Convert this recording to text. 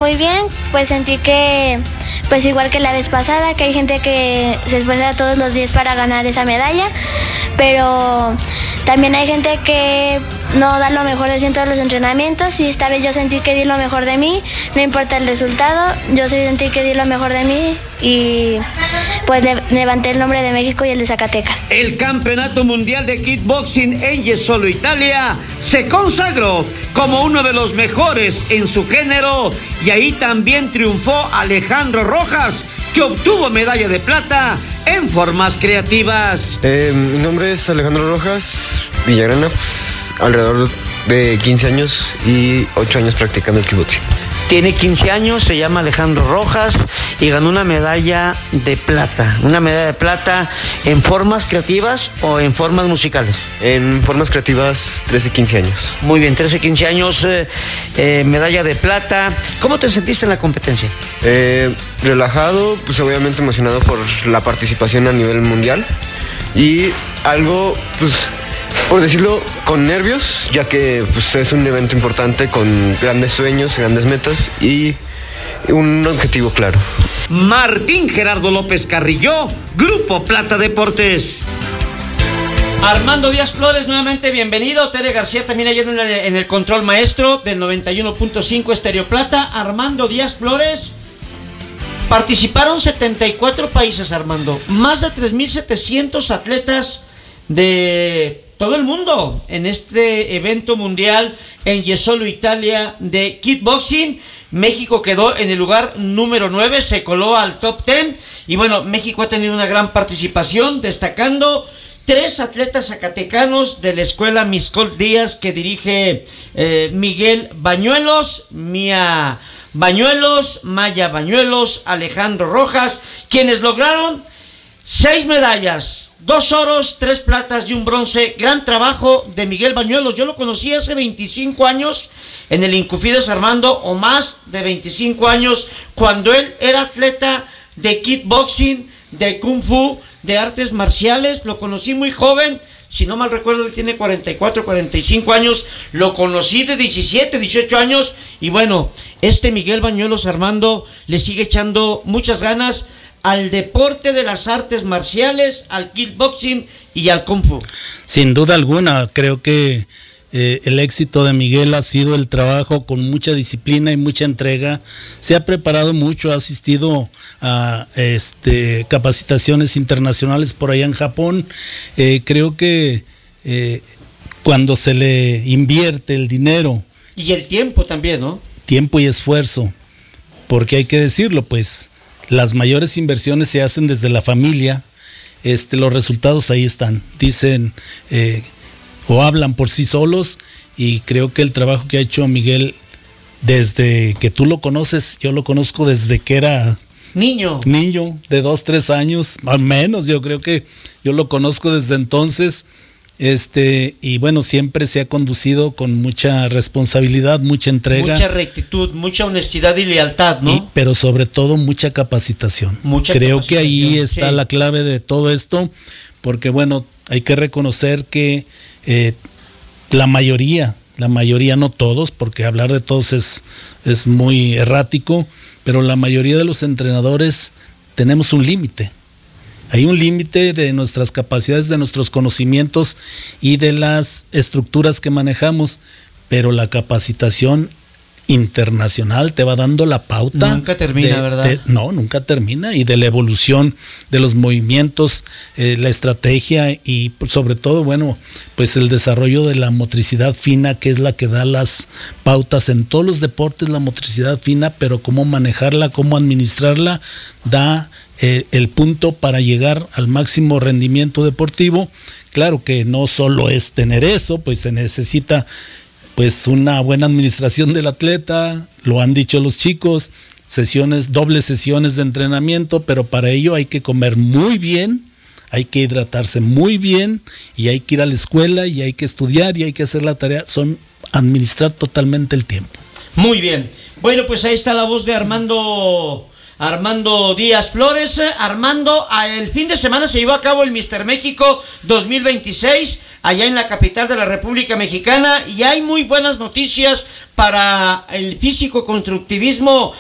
muy bien, pues sentí que, pues igual que la vez pasada, que hay gente que se esfuerza todos los días para ganar esa medalla, pero también hay gente que no da lo mejor de sí en todos los entrenamientos, y esta vez yo sentí que di lo mejor de mí, no importa el resultado, yo sentí que di lo mejor de mí y pues levanté el nombre de México y el de Zacatecas. El Campeonato Mundial de Kickboxing en Jesolo, Italia, se consagró como uno de los mejores en su género, y ahí también triunfó Alejandro Rojas, que obtuvo medalla de plata en formas creativas. Mi nombre es Alejandro Rojas Villagrana, pues alrededor de 15 años y 8 años practicando el kickboxing. Tiene 15 años, se llama Alejandro Rojas y ganó una medalla de plata. ¿Una medalla de plata en formas creativas o en formas musicales? En formas creativas, 13-15 años. Muy bien, 13-15 años, medalla de plata. ¿Cómo te sentiste en la competencia? Relajado, pues obviamente emocionado por la participación a nivel mundial y algo, pues, por decirlo, con nervios, ya que pues, es un evento importante con grandes sueños, grandes metas y un objetivo claro. Martín Gerardo López Carrillo, Grupo Plata Deportes. Armando Díaz Flores, nuevamente bienvenido. Tere García también ayer en el control maestro del 91.5 Estéreo Plata. Armando Díaz Flores. Participaron 74 países, Armando. Más de 3.700 atletas de todo el mundo en este evento mundial en Jesolo, Italia, de kickboxing. México quedó en el lugar número 9, se coló al top 10. Y bueno, México ha tenido una gran participación, destacando 3 atletas zacatecanos de la escuela Miscol Díaz, que dirige Miguel Bañuelos, Mía Bañuelos, Maya Bañuelos, Alejandro Rojas, quienes lograron 6 medallas, 2 oros, 3 platas y un bronce. Gran trabajo de Miguel Bañuelos. Yo lo conocí hace 25 años en el Incufides, Armando, o más de 25 años, cuando él era atleta de kickboxing, de kung fu, de artes marciales. Lo conocí muy joven, si no mal recuerdo él tiene 44, 45 años. Lo conocí de 17, 18 años. Y bueno, Miguel Bañuelos, Armando, le sigue echando muchas ganas al deporte de las artes marciales, al kickboxing y al kung fu. Sin duda alguna, creo que el éxito de Miguel ha sido el trabajo con mucha disciplina y mucha entrega. Se ha preparado mucho, ha asistido a capacitaciones internacionales por allá en Japón. Creo que cuando se le invierte el dinero y el tiempo también, ¿no? Tiempo y esfuerzo, porque hay que decirlo, pues las mayores inversiones se hacen desde la familia. Los resultados ahí están, dicen o hablan por sí solos, y creo que el trabajo que ha hecho Miguel desde que tú lo conoces, yo lo conozco desde que era niño de 2-3 años, al menos. Yo creo que yo lo conozco desde entonces. Y bueno, siempre se ha conducido con mucha responsabilidad, mucha entrega, mucha rectitud, mucha honestidad y lealtad, ¿no? Pero sobre todo mucha capacitación. Creo que ahí está la clave de todo esto, porque bueno, hay que reconocer que la mayoría, no todos, porque hablar de todos es muy errático, pero la mayoría de los entrenadores tenemos un límite. Hay un límite de nuestras capacidades, de nuestros conocimientos y de las estructuras que manejamos, pero la capacitación internacional te va dando la pauta. Nunca termina, ¿verdad? No, nunca termina, y de la evolución de los movimientos, la estrategia y sobre todo, bueno, pues el desarrollo de la motricidad fina, que es la que da las pautas en todos los deportes. La motricidad fina, pero cómo manejarla, cómo administrarla, da el punto para llegar al máximo rendimiento deportivo. Claro que no solo es tener eso, pues se necesita pues una buena administración del atleta, lo han dicho los chicos, dobles sesiones de entrenamiento, pero para ello hay que comer muy bien, hay que hidratarse muy bien, y hay que ir a la escuela, y hay que estudiar, y hay que hacer la tarea. Son administrar totalmente el tiempo. Muy bien. Bueno, pues ahí está la voz de Armando Díaz Flores. Armando, el fin de semana se llevó a cabo el Mister México 2026 allá en la capital de la República Mexicana, y hay muy buenas noticias para el físico-constructivismo